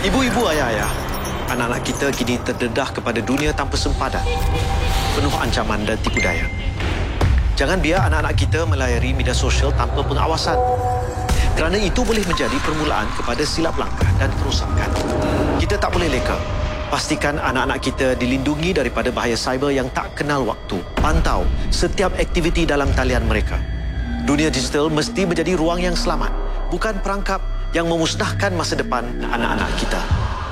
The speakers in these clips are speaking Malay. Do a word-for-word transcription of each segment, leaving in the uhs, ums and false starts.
Ibu-ibu, ayah-ayah, anak-anak kita kini terdedah kepada dunia tanpa sempadan, penuh ancaman dan tipu daya. Jangan biar anak-anak kita melayari media sosial tanpa pengawasan, kerana itu boleh menjadi permulaan kepada silap langkah dan kerosakan. Kita tak boleh leka. Pastikan anak-anak kita dilindungi daripada bahaya cyber yang tak kenal waktu. Pantau setiap aktiviti dalam talian mereka. Dunia digital mesti menjadi ruang yang selamat, bukan perangkap yang memusnahkan masa depan anak-anak kita.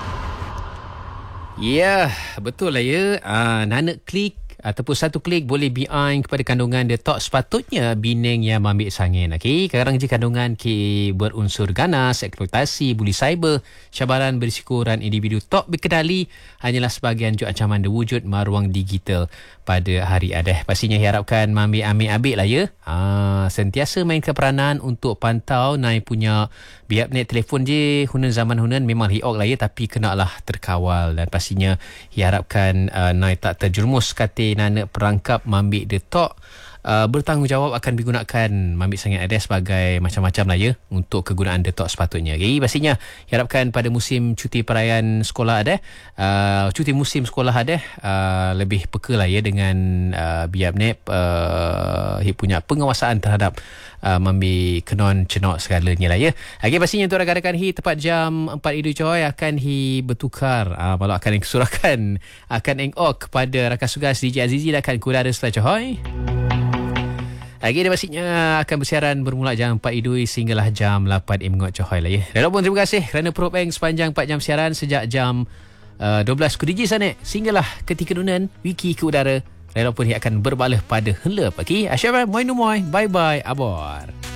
Ya, betul lah ya. Uh, Nana klik ataupun satu klik boleh behind kepada kandungan detok sepatutnya bining yang ambil sangin. Okey, sekarang je kandungan ki berunsur ganas, eksploitasi, buli cyber, cabaran berisiko dan individu tok berkendali hanyalah sebahagian juk ancaman wujud maruang digital pada hari adah. Pastinya harapkan mami ambil-ambil lah ya. Ha, sentiasa mainkan peranan untuk pantau naik punya biar net telefon je hunan zaman hunan memang hiok lah ya, tapi kenalah terkawal dan pastinya harapkan uh, naik tak terjerumus kata nana perangkap mambik detok. Uh, bertanggungjawab akan digunakan mambik sangat ada sebagai macam-macam lah ya untuk kegunaan detok sepatutnya. Jadi pastinya harapkan pada musim cuti perayaan sekolah ada, uh, cuti musim sekolah ada, uh, lebih peka lah ya dengan uh, biar nep uh, punya pengawasan terhadap uh, mambik kenon cenok segalanya lah ya. Okay, pastinya untuk rakan-rakan hi tepat jam empat itu coy akan hi bertukar uh, malah akan kesurakan akan engok kepada rakan sugas D J Azizi akan kudara setelah coy. Lagi dia pastinya akan bersiaran bermula jam empat idui sehinggalah jam lapan imngot cohoy lah ya. Walaupun terima kasih kerana peropeng sepanjang empat jam siaran sejak jam uh, dua belas ku D J sana sehinggalah ketika nunan wiki ke udara. Walaupun ia akan berbalah pada helap. Okay, Asyafan, moi no moi. Bye bye. Abor.